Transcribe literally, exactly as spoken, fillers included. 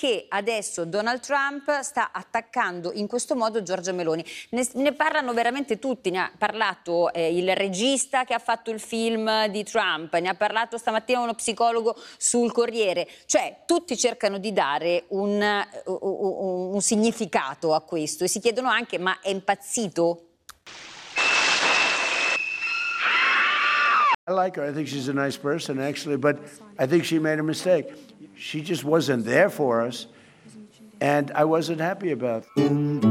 perché adesso Donald Trump sta attaccando in questo modo Giorgia Meloni. Ne, ne parlano veramente tutti, ne ha parlato eh, il regista che ha fatto il film di Trump, ne ha parlato stamattina uno psicologo sul Corriere, cioè tutti cercano di dare un, un, un significato a questo e si chiedono anche: ma è impazzito? I like her. I think she's a nice person, actually, but I think she made a mistake. She just wasn't there for us, and I wasn't happy about it.